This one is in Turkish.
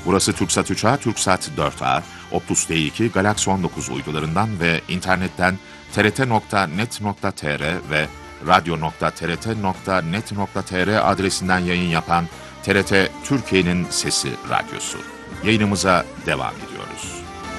Burası TürkSat 3A, TürkSat 4A, Optus T2, Galaxy 19 uydularından ve internetten trt.net.tr ve radyo.trt.net.tr adresinden yayın yapan TRT Türkiye'nin Sesi Radyosu. Yayınımıza devam ediyoruz.